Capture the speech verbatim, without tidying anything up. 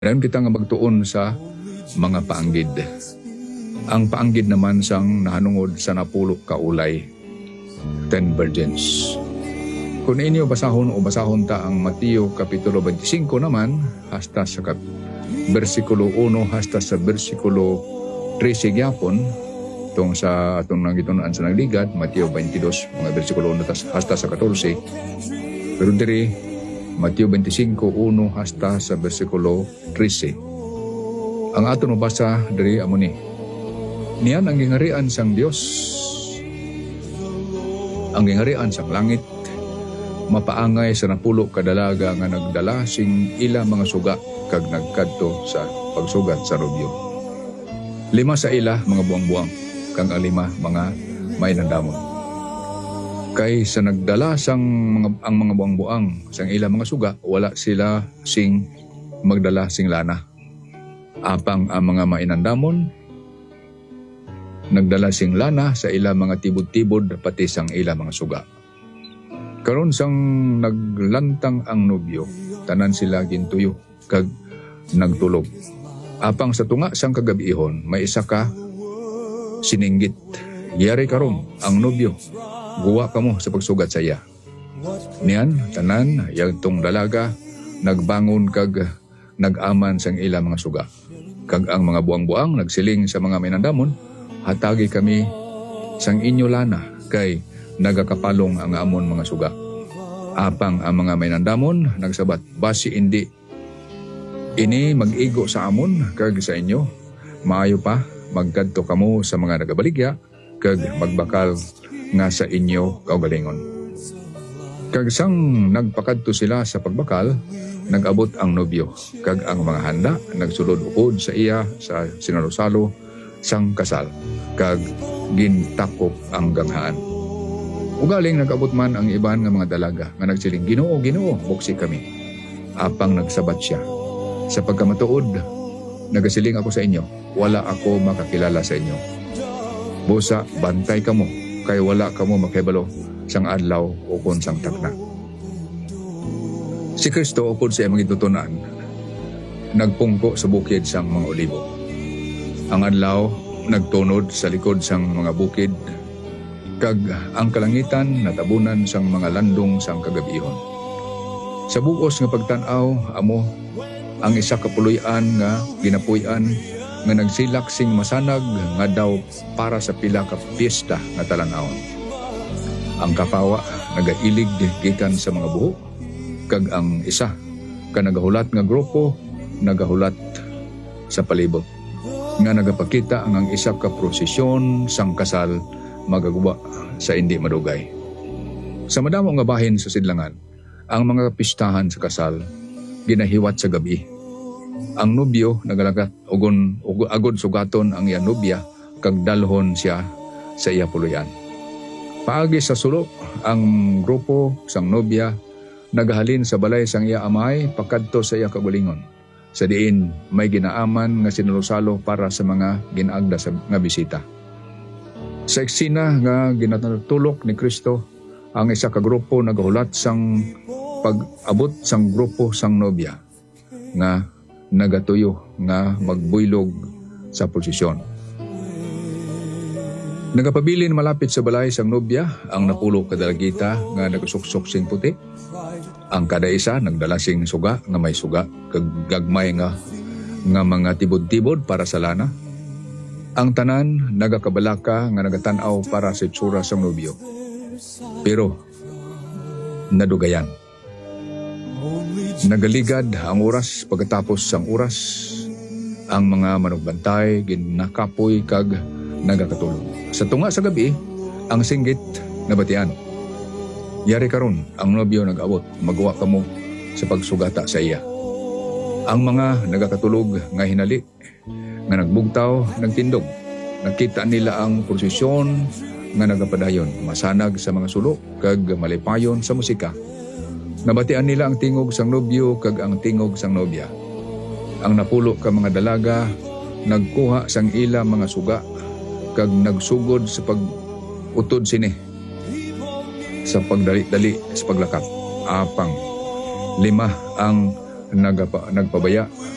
Ngayon kita nga magtuon sa mga paanggid. Ang paanggid naman sang nahanungod sa napulo ka ulay, ten virgins. Kung inyo basahon o basahon ta ang Mateo Kapitulo twenty-five naman, hasta sa kat versikulo one hasta sa versikulo thirteen gyapon, tong sa atong nangitunan sa nagligad, Mateo twenty-two, mga versikulo one hasta sa fourteen. Pero diri Mateo twenty-five one hasta sa versikulo thirteen. Ang aton mabasa diri amo ni. Niyan ang gingarian sang Dios. Ang gingarian sang langit mapaangay sa napulo kadalaga nga nagdala sing ila mga suga kag nagkadto sa pagsugat sa rubyo. Lima sa ila mga buang-buang kang ang lima mga may nandamon. Kay sa nagdala sang mga, ang mga buang-buang sang ila mga suga, wala sila sing magdala sing lana. Apang ang mga mainandamon nagdala sing lana sa ila mga tibod-tibod pati sang ila mga suga. Karon sang naglantang ang nobyo, tanan sila gintuyo kag nagtulog. Apang sa tunga sang kagabihon, may isa ka sininggit. Yari karon ang nobyo, guwa kamo sa pagsugat sa iya. Niyan tanan yagtong dalaga nagbangon kag nagaman sang ila mga suga. Kag ang mga buang-buang nagsiling sa mga minandamon, hatagi kami sang inyo lana kay nagakapalong ang amon mga suga. Apang ang mga mainandamon nagsabat, basi indi ini mag-igo sa amon kag sa inyo, maayo pa magkadto kamo sa mga nagabaligya kag magbakal nga sa inyo kaugalingon. Kag sang nagpakadto sila sa pagbakal, nag-abot ang nobyo kag ang mga handa nagsulod ukod sa iya sa sinalosalo sang kasal kag gintakop ang ganghaan. Ugaling nag-abot man ang iban nga mga dalaga nga nagsiling, Ginoo, Ginoo, buksi kami. Apang nagsabat siya, sa pagkamatuod, nagasiling ako sa inyo, wala ako makakilala sa inyo. Busa, bantay kamo, kay wala kamo makibalo sang adlaw o kun sang takna. Si Kristo upod sa iyang gitutunan, nagpungko sa bukid sang mga olibo. Ang adlaw nagtunod sa likod sang mga bukid, kag ang kalangitan natabunan sang mga landong sang kagabihon. Sa bugos nga pagtan-aw amo ang isa ka puloy-an nga ginapuy-an nga nagsilak sing masanag nga daw para sa pila ka piyesta nga talan-awon. Ang kapawa nagailig gikan sa mga buhok, kag ang isa ka nagahulat nga grupo nagahulat sa palibot nga nagapakita ang ang isa ka prosesyon sang kasal magaguba sa hindi madugay. Sa madamo nga bahin sa sidlangan, ang mga pistahan sa kasal ginahiwat sa gabi. Ang nobyo nagalagat ugon agod sugaton ang iya nobya kag dalhon siya sa iya puluyan. Paagi sa sulok, ang grupo sang nobya nagahalin sa balay sang iya amay pakadto sa iya kagulingon. Sa diin may ginaaman nga sinulosalo para sa mga ginaagda sa nga bisita. Sa eksena nga ginatulok ni Kristo, ang isa ka grupo nagahulat sang pag-abot sang grupo sang nobya nga nagatuyo nga magbuylog sa posisyon. Nagapabilin malapit sa balay sang nobya ang napulo ka dalagita nga nagasuksok sing puti. Ang kada isa nagdala sing suga nga may suga kag gagmay nga nga mga tibod-tibod para sa lana. Ang tanan nagakabalaka nga nagatan-aw para sa itsura sang nobyo. Pero nadugayan. Nagaligad ang oras pagkatapos sang oras, ang mga manugbantay ginakapoy kag nagakatulog. Sa tunga sa gabi, ang singgit nabatian. Yari karon ang nobyo nag-abot, magawa kamo sa pagsugata sa iya. Ang mga nagakatulog nga hinali, nga nagbugtaw, nagtindog. Nakita nila ang prosesyon nga nagapadayon, masanag sa mga sulok kag malipayon sa musika. Nabatian nila ang tingog sang nobyo kag ang tingog sang nobya. Ang napulo ka mga dalaga nagkuha sang ila mga suga kag nagsugod sa pag-utod sini sa pagdali-dali sa paglakap. Apang lima ang nagapa, nagpabaya